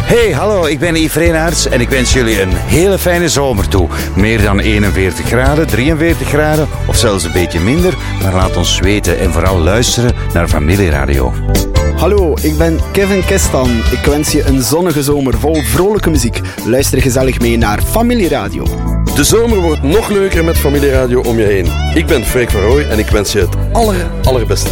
Hey, hallo, ik ben Yves Reenaerts en ik wens jullie een hele fijne zomer toe. Meer dan 41 graden, 43 graden of zelfs een beetje minder. Maar laat ons weten en vooral luisteren naar Familieradio. Hallo, ik ben Kevin Kestan. Ik wens je een zonnige zomer vol vrolijke muziek. Luister gezellig mee naar Familieradio. De zomer wordt nog leuker met Familieradio om je heen. Ik ben Freek van Rooij en ik wens je het allerbeste.